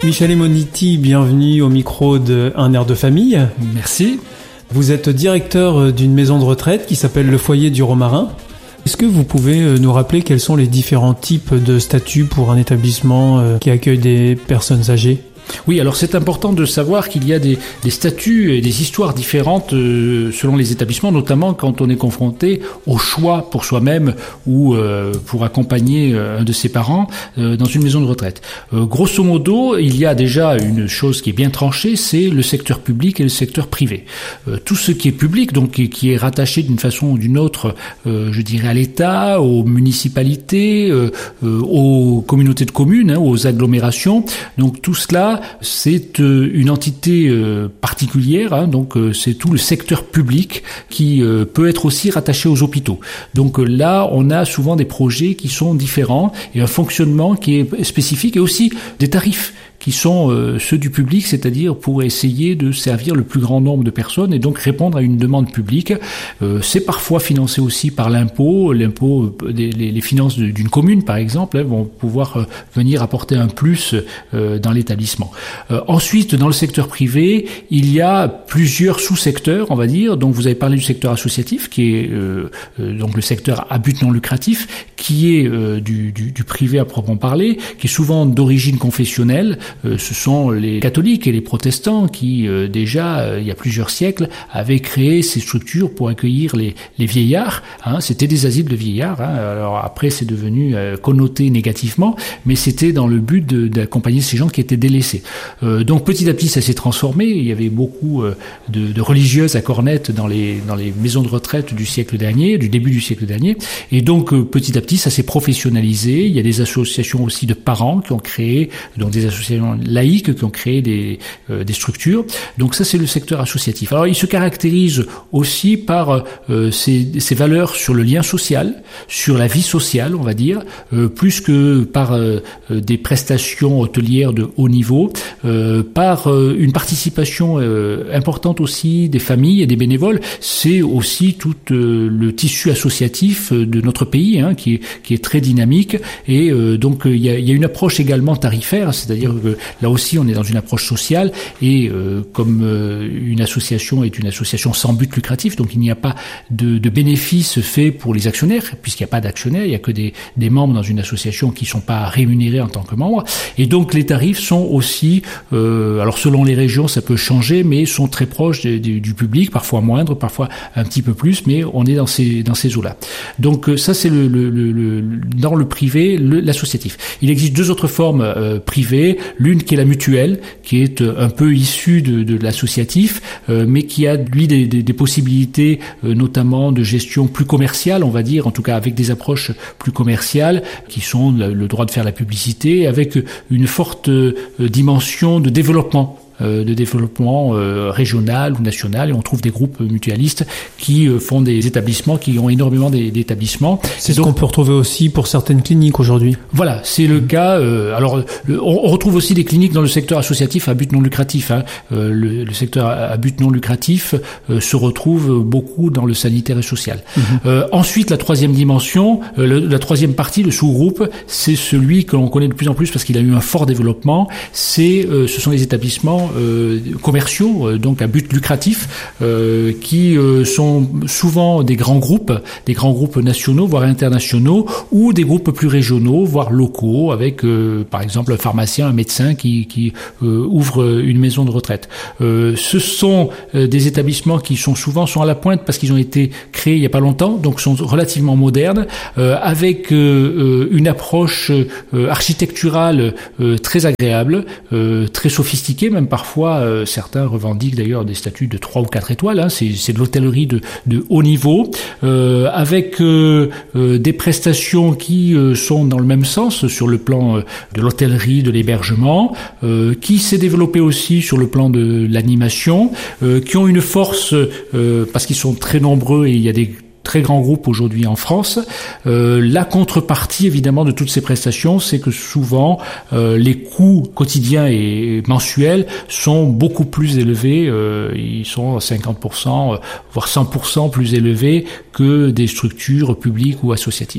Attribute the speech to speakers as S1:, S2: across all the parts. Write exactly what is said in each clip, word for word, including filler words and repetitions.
S1: Michele Moniti, bienvenue au micro de Un air de famille.
S2: Merci.
S1: Vous êtes directeur d'une maison de retraite qui s'appelle le Foyer du Romarin. Est-ce que vous pouvez nous rappeler quels sont les différents types de statuts pour un établissement qui accueille des personnes âgées ?
S2: Oui, alors c'est important de savoir qu'il y a des, des statuts et des histoires différentes euh, selon les établissements, notamment quand on est confronté au choix pour soi-même ou euh, pour accompagner euh, un de ses parents euh, dans une maison de retraite. Euh, grosso modo, il y a déjà une chose qui est bien tranchée, c'est le secteur public et le secteur privé. Euh, tout ce qui est public, donc qui, qui est rattaché d'une façon ou d'une autre, euh, je dirais à l'État, aux municipalités, euh, euh, aux communautés de communes, hein, aux agglomérations, donc tout cela c'est euh, une entité euh, particulière, hein, donc euh, c'est tout le secteur public qui euh, peut être aussi rattaché aux hôpitaux. Donc euh, là, on a souvent des projets qui sont différents et un fonctionnement qui est spécifique et aussi des tarifs qui sont euh, ceux du public, c'est-à-dire pour essayer de servir le plus grand nombre de personnes et donc répondre à une demande publique. Euh, c'est parfois financé aussi par l'impôt. L'impôt, les, les finances d'une commune, par exemple, hein, vont pouvoir euh, venir apporter un plus euh, dans l'établissement. Euh, ensuite, dans le secteur privé, il y a plusieurs sous-secteurs, on va dire. Donc, vous avez parlé du secteur associatif, qui est euh, euh, donc le secteur à but non lucratif, qui est euh, du, du, du privé à proprement parler, qui est souvent d'origine confessionnelle. Euh, ce sont les catholiques et les protestants qui, euh, déjà, euh, il y a plusieurs siècles, avaient créé ces structures pour accueillir les, les vieillards. Hein. C'était des asiles de vieillards. Hein. Alors après, c'est devenu euh, connoté négativement, mais c'était dans le but de, d'accompagner ces gens qui étaient délaissés. Euh, donc petit à petit, ça s'est transformé. Il y avait beaucoup euh, de, de religieuses à cornettes dans les, dans les maisons de retraite du siècle dernier, du début du siècle dernier. Et donc euh, petit à petit, ça s'est professionnalisé. Il y a des associations aussi de parents qui ont créé, donc des associations laïques qui ont créé des, euh, des structures. Donc ça, c'est le secteur associatif. Alors, il se caractérise aussi par euh, ses, ses valeurs sur le lien social, sur la vie sociale, on va dire, euh, plus que par euh, des prestations hôtelières de haut niveau, euh, par euh, une participation euh, importante aussi des familles et des bénévoles. C'est aussi tout euh, le tissu associatif de notre pays, hein, qui est, qui est très dynamique. Et euh, donc, il y a, il y a une approche également tarifaire, c'est-à-dire que là aussi, on est dans une approche sociale et euh, comme euh, une association est une association sans but lucratif, donc il n'y a pas de, de bénéfices faits pour les actionnaires, puisqu'il n'y a pas d'actionnaires, il n'y a que des, des membres dans une association qui ne sont pas rémunérés en tant que membres. Et donc les tarifs sont aussi, euh, alors selon les régions, ça peut changer, mais sont très proches de, de, du public, parfois moindres, parfois un petit peu plus, mais on est dans ces, dans ces eaux-là. Donc ça, c'est le, le, le, le, dans le privé, le, l'associatif. Il existe deux autres formes euh, privées. L'une qui est la mutuelle, qui est un peu issue de, de l'associatif, euh, mais qui a, lui, des, des, des possibilités, euh, notamment de gestion plus commerciale, on va dire, en tout cas avec des approches plus commerciales, qui sont le, le droit de faire la publicité, avec une forte euh, dimension de développement. de développement euh, régional ou national, et on trouve des groupes mutualistes qui euh, font des établissements, qui ont énormément des, d'établissements.
S1: C'est donc, ce qu'on peut retrouver aussi pour certaines cliniques aujourd'hui.
S2: Voilà, c'est le mmh. cas. Euh, alors, le, on, on retrouve aussi des cliniques dans le secteur associatif à but non lucratif. Hein. Euh, le, le secteur à, à but non lucratif euh, se retrouve beaucoup dans le sanitaire et social. Mmh. Euh, ensuite, la troisième dimension, euh, le, la troisième partie, le sous-groupe, c'est celui que l'on connaît de plus en plus parce qu'il a eu un fort développement. C'est, euh, ce sont les établissements Euh, commerciaux, euh, donc à but lucratif, euh, qui euh, sont souvent des grands groupes, des grands groupes nationaux, voire internationaux, ou des groupes plus régionaux, voire locaux, avec euh, par exemple un pharmacien, un médecin qui, qui euh, ouvre une maison de retraite. Euh, ce sont euh, des établissements qui sont souvent sont à la pointe parce qu'ils ont été créés il n'y a pas longtemps, donc sont relativement modernes, euh, avec euh, une approche euh, architecturale euh, très agréable, euh, très sophistiquée, même parfois Parfois, euh, certains revendiquent d'ailleurs des statuts de trois ou quatre étoiles. Hein, c'est, c'est de l'hôtellerie de, de haut niveau, euh, avec euh, euh, des prestations qui euh, sont dans le même sens sur le plan euh, de l'hôtellerie, de l'hébergement, euh, qui s'est développé aussi sur le plan de l'animation, euh, qui ont une force euh, parce qu'ils sont très nombreux et il y a des très grands groupes aujourd'hui en France. Euh, la contrepartie, évidemment, de toutes ces prestations, c'est que souvent, euh, les coûts quotidiens et mensuels sont beaucoup plus élevés. Euh, ils sont cinquante pour cent, voire cent pour cent plus élevés que des structures publiques ou associatives.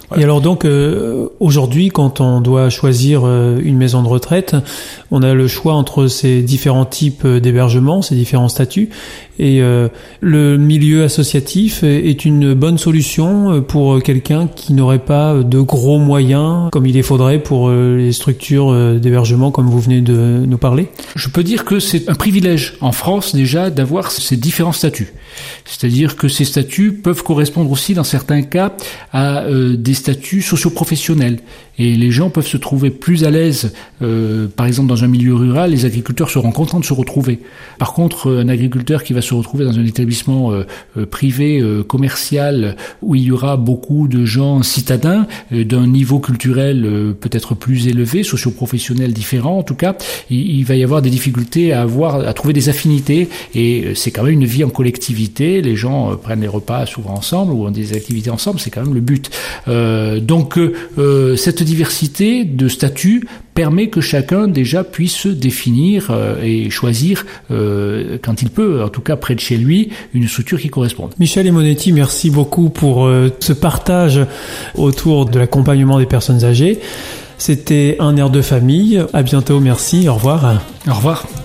S1: Et alors donc euh, aujourd'hui, quand on doit choisir euh, une maison de retraite, on a le choix entre ces différents types d'hébergement, ces différents statuts, et euh, le milieu associatif est une bonne solution pour quelqu'un qui n'aurait pas de gros moyens comme il les faudrait pour euh, les structures d'hébergement comme vous venez de nous parler.
S2: Je peux dire que c'est un privilège en France déjà d'avoir ces différents statuts. C'est-à-dire que ces statuts peuvent correspondre aussi dans certains cas à euh, des statuts socio-professionnels. Et les gens peuvent se trouver plus à l'aise, euh, par exemple dans un milieu rural, les agriculteurs seront contents de se retrouver. Par contre, un agriculteur qui va se retrouver dans un établissement euh, euh, privé, euh, commercial, où il y aura beaucoup de gens citadins, euh, d'un niveau culturel euh, peut-être plus élevé, socio-professionnel différent en tout cas, il, il va y avoir des difficultés à avoir, à trouver des affinités, et c'est quand même une vie en collectivité, les gens euh, prennent des repas souvent ensemble, ou ont des activités ensemble, c'est quand même le but. Euh, donc euh, cette diversité de statuts permet que chacun déjà puisse se définir euh, et choisir, euh, quand il peut, en tout cas près de chez lui, une structure qui corresponde.
S1: Michel Lemonetti, merci beaucoup pour euh, ce partage autour de l'accompagnement des personnes âgées. C'était Un air de famille. À bientôt, merci, au revoir.
S2: Au revoir.